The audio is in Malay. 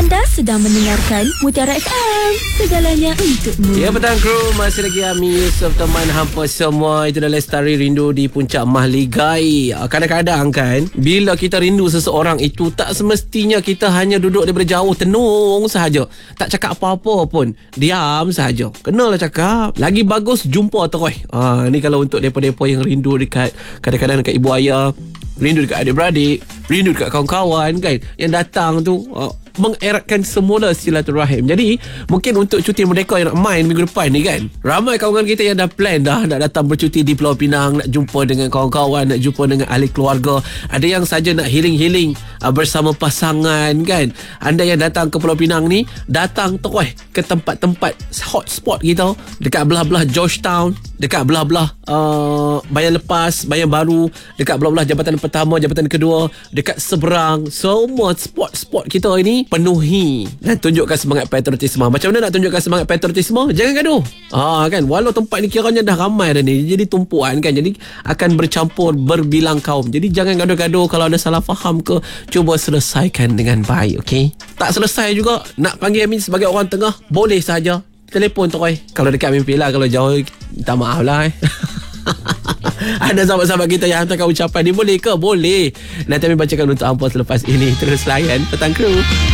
Anda sedang mendengarkan Mutiara FM, segalanya untukmu. Ya, petang kru, masih lagi Ami Yusof, teman hampa semua. Itu adalah Lestari Rindu di Puncak Mahligai. Kadang-kadang kan, bila kita rindu seseorang itu, tak semestinya kita hanya duduk daripada jauh tenung sahaja, tak cakap apa-apa pun, diam sahaja. Kenalah cakap. Lagi bagus jumpa terus. Ni kalau untuk depa-depa yang rindu dekat, kadang-kadang dekat ibu ayah, rindu dekat adik-beradik, rindu dekat kawan-kawan kan, yang datang tu mengeratkan semula silaturahim. Jadi mungkin untuk cuti merdeka yang nak main minggu depan ni kan, ramai kawan kita yang dah plan dah nak datang bercuti di Pulau Pinang, nak jumpa dengan kawan-kawan, nak jumpa dengan ahli keluarga. Ada yang saja nak healing-healing bersama pasangan kan. Anda yang datang ke Pulau Pinang ni, datang terus ke tempat-tempat hotspot kita dekat belah-belah Georgetown, dekat belah-belah Bayan Lepas, Bayan Baru, dekat belah-belah Jabatan Pertama, Jabatan Kedua, dekat seberang. Semua spot-spot kita ini penuhi dan tunjukkan semangat patriotisme. Macam mana nak tunjukkan semangat patriotisme? Jangan gaduh. Kan, walau tempat ni kiranya dah ramai dah ni, jadi tumpuan kan, jadi akan bercampur berbilang kaum. Jadi jangan gaduh-gaduh. Kalau ada salah faham ke, cuba selesaikan dengan baik, okey? Tak selesai juga, nak panggil Amin sebagai orang tengah, boleh saja. Telefon terus. Kalau dekat mimpi lah, kalau jauh minta maaf lah. Ada sahabat-sahabat kita yang hantarkan ucapan ni, boleh ke? Boleh. Nanti Amin bacakan untuk hampa selepas ini. Terus layan Petang Kru.